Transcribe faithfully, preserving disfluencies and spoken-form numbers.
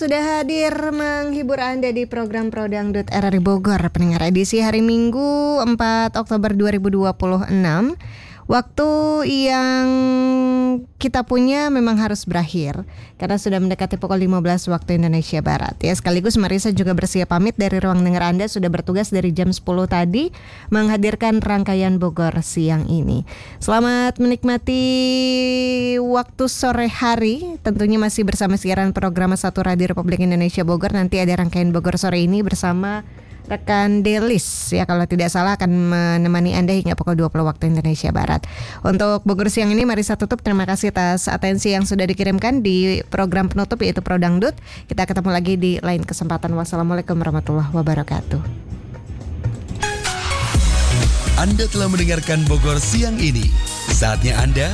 Sudah hadir menghibur Anda di program Pro Dangdut R R I Bogor, pendengar edisi hari Minggu empat Oktober dua ribu dua puluh enam. Waktu yang kita punya memang harus berakhir karena sudah mendekati pukul lima belas waktu Indonesia Barat. Ya, sekaligus Marisa juga bersiap pamit dari ruang dengar Anda, sudah bertugas dari jam sepuluh tadi menghadirkan rangkaian Bogor siang ini. Selamat menikmati waktu sore hari. Tentunya masih bersama siaran program satu Radio Republik Indonesia Bogor. Nanti ada rangkaian Bogor sore ini bersama rekan Delis, ya kalau tidak salah akan menemani Anda hingga pukul dua puluh waktu Indonesia Barat. Untuk Bogor siang ini Marisa tutup. Terima kasih atas atensi yang sudah dikirimkan di program penutup yaitu Pro Dangdut. Kita ketemu lagi di lain kesempatan. Wassalamualaikum warahmatullahi wabarakatuh. Anda telah mendengarkan Bogor siang ini. Saatnya Anda